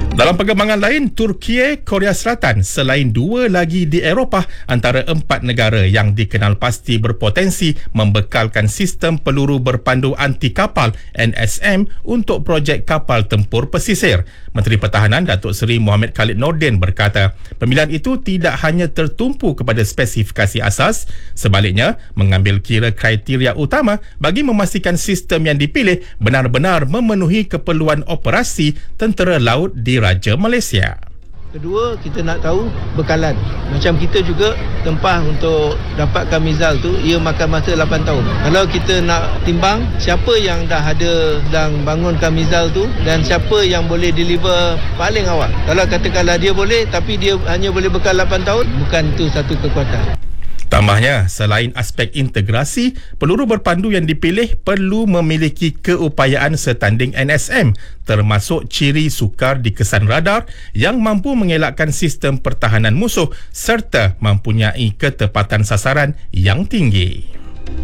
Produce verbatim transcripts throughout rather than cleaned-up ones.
Dalam perkembangan lain, Turki, Korea Selatan selain dua lagi di Eropah antara empat negara yang dikenal pasti berpotensi membekalkan sistem peluru berpandu anti kapal N S M untuk projek kapal tempur pesisir. Menteri Pertahanan Datuk Seri Mohamed Khalid Nordin berkata, pemilihan itu tidak hanya tertumpu kepada spesifikasi asas, sebaliknya mengambil kira kriteria utama bagi memastikan sistem yang dipilih benar-benar memenuhi keperluan operasi tentera laut di Raja Malaysia. Kedua, kita nak tahu bekalan. Macam kita juga tempah untuk dapatkan mizal tu, ia makan masa lapan tahun. Kalau kita nak timbang siapa yang dah ada dan bangunkan mizal tu dan siapa yang boleh deliver paling awal. Kalau katakanlah dia boleh tapi dia hanya boleh bekal lapan tahun, bukan itu satu kekuatan. Tambahnya, selain aspek integrasi, peluru berpandu yang dipilih perlu memiliki keupayaan setanding N S M, termasuk ciri sukar di kesan radar yang mampu mengelakkan sistem pertahanan musuh serta mempunyai ketepatan sasaran yang tinggi.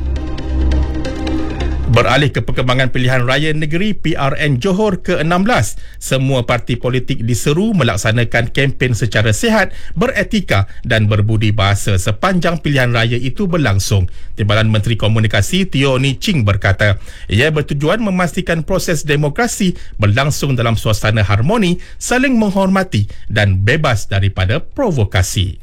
Beralih ke perkembangan pilihan raya negeri P R N Johor ke enam belas, semua parti politik diseru melaksanakan kempen secara sihat, beretika dan berbudi bahasa sepanjang pilihan raya itu berlangsung. Timbalan Menteri Komunikasi Teo Ni Ching berkata, ia bertujuan memastikan proses demokrasi berlangsung dalam suasana harmoni, saling menghormati dan bebas daripada provokasi.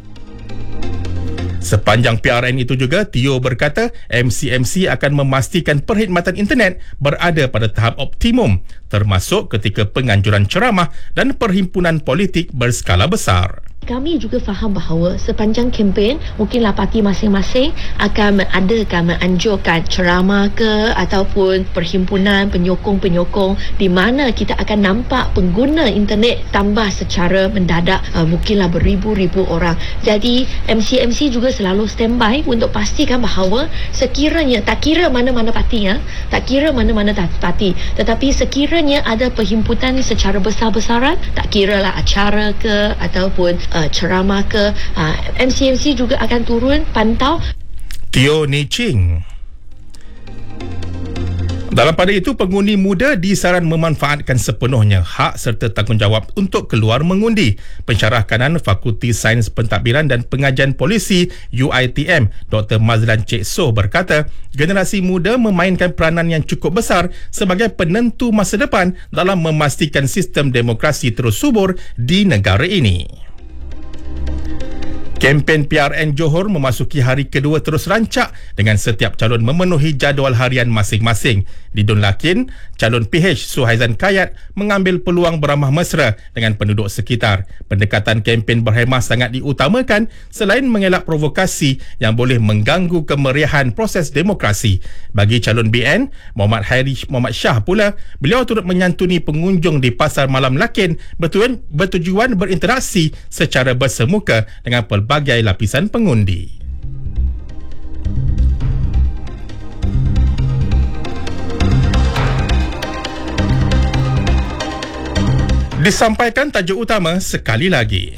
Sepanjang P R N itu juga, Teo berkata M C M C akan memastikan perkhidmatan internet berada pada tahap optimum, termasuk ketika penganjuran ceramah dan perhimpunan politik berskala besar. Kami juga faham bahawa sepanjang kempen mungkinlah parti masing-masing akan mengadakan, menganjurkan ceramah ke ataupun perhimpunan penyokong-penyokong di mana kita akan nampak pengguna internet tambah secara mendadak, uh, mungkinlah beribu-ribu orang. Jadi M C M C juga selalu standby untuk pastikan bahawa sekiranya, tak kira mana-mana partinya, tak kira mana-mana parti, tetapi sekiranya ada perhimpunan secara besar-besaran, tak kira lah acara ke ataupun Uh, ceramah ke, uh, M C M C juga akan turun pantau. Teo Ni Ching. Dalam pada itu, pengundi muda disaran memanfaatkan sepenuhnya hak serta tanggungjawab untuk keluar mengundi. Pensyarah kanan Fakulti Sains Pentadbiran dan Pengajian Polisi U I T M, Doktor Mazlan Cik Soh berkata, generasi muda memainkan peranan yang cukup besar sebagai penentu masa depan dalam memastikan sistem demokrasi terus subur di negara ini. Kempen P R N Johor memasuki hari kedua terus rancak dengan setiap calon memenuhi jadual harian masing-masing. Di Dun Lakin, calon P H Suhaizan Kayat mengambil peluang beramah mesra dengan penduduk sekitar. Pendekatan kempen berhemah sangat diutamakan selain mengelak provokasi yang boleh mengganggu kemeriahan proses demokrasi. Bagi calon B N, Muhammad Hairi Muhammad Shah pula, beliau turut menyantuni pengunjung di Pasar Malam Lakin bertujuan, bertujuan berinteraksi secara bersemuka dengan pelbagai lapisan pengundi. Disampaikan tajuk utama sekali lagi.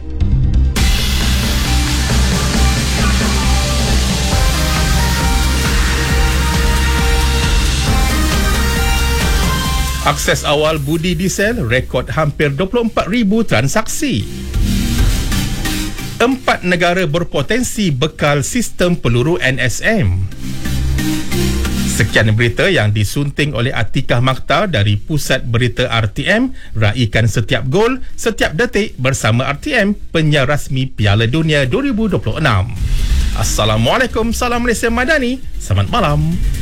Akses awal budi diesel rekod hampir dua puluh empat ribu transaksi. Empat negara berpotensi bekal sistem peluru N S M. Sekian berita yang disunting oleh Atikah Maktar dari Pusat Berita R T M. Raikan setiap gol, setiap detik bersama R T M, penyiar rasmi Piala Dunia dua ribu dua puluh enam. Assalamualaikum, salam Malaysia Madani. Selamat malam.